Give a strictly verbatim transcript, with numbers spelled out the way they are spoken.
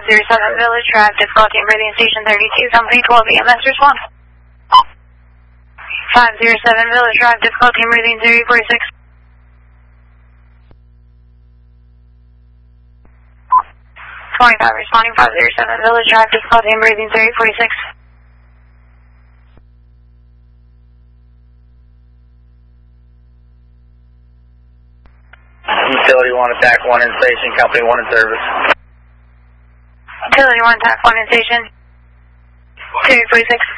oh seven Village Drive, difficulty in breathing, station thirty-two, company twelve, E M S respond. five oh seven Village Drive, difficulty in breathing, zero forty-six. twenty-five responding, five oh seven Village Drive, difficulty in breathing, zero forty-six. Utility one, attack one in station, company one in service. Utility one, attack one in station, zero forty-six.